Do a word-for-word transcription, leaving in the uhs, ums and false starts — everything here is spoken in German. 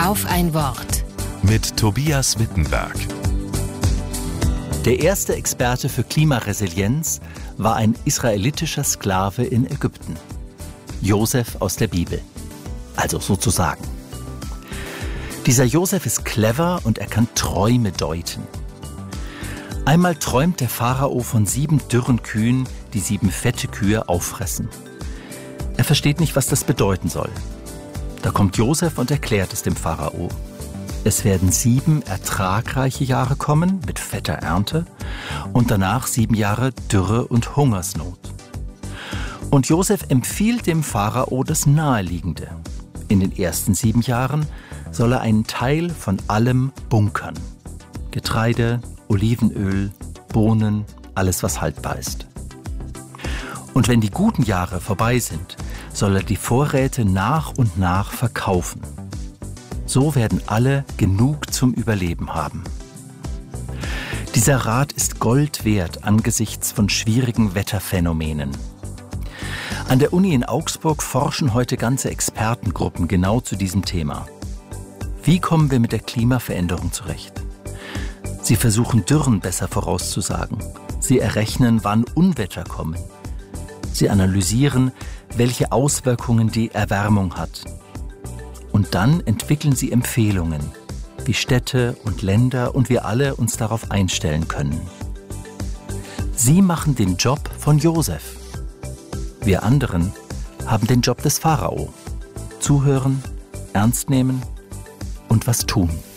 Auf ein Wort. Mit Tobias Wittenberg. Der erste Experte für Klimaresilienz war ein israelitischer Sklave in Ägypten. Josef aus der Bibel. Also sozusagen. Dieser Josef ist clever und er kann Träume deuten. Einmal träumt der Pharao von sieben dürren Kühen, die sieben fette Kühe auffressen. Er versteht nicht, was das bedeuten soll. Da kommt Josef und erklärt es dem Pharao. Es werden sieben ertragreiche Jahre kommen mit fetter Ernte und danach sieben Jahre Dürre und Hungersnot. Und Josef empfiehlt dem Pharao das Naheliegende. In den ersten sieben Jahren soll er einen Teil von allem bunkern. Getreide, Olivenöl, Bohnen, alles was haltbar ist. Und wenn die guten Jahre vorbei sind, soll er die Vorräte nach und nach verkaufen. So werden alle genug zum Überleben haben. Dieser Rat ist Gold wert angesichts von schwierigen Wetterphänomenen. An der Uni in Augsburg forschen heute ganze Expertengruppen genau zu diesem Thema. Wie kommen wir mit der Klimaveränderung zurecht? Sie versuchen, Dürren besser vorauszusagen. Sie errechnen, wann Unwetter kommen. Sie analysieren, welche Auswirkungen die Erwärmung hat. Und dann entwickeln sie Empfehlungen, wie Städte und Länder und wir alle uns darauf einstellen können. Sie machen den Job von Josef. Wir anderen haben den Job des Pharao. Zuhören, ernst nehmen und was tun.